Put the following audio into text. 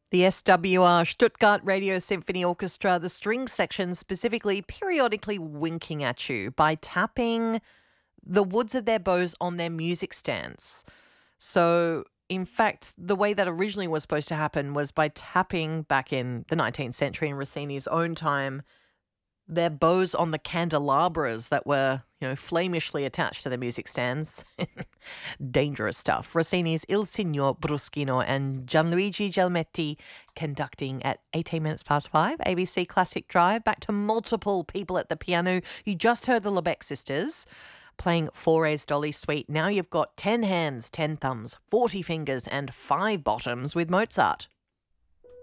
The SWR Stuttgart Radio Symphony Orchestra, the string section specifically, periodically winking at you by tapping the woods of their bows on their music stands. So, in fact, the way that originally was supposed to happen was by tapping back in the 19th century in Rossini's own time their bows on the candelabras that were, flamishly attached to their music stands. Dangerous stuff. Rossini's Il Signor Bruschino and Gianluigi Gelmetti conducting at 18 minutes past 5. ABC Classic Drive. Back to multiple people at the piano. You just heard the Lebec sisters playing Fauré's Dolly Suite. Now you've got 10 hands, 10 thumbs, 40 fingers and 5 bottoms with Mozart.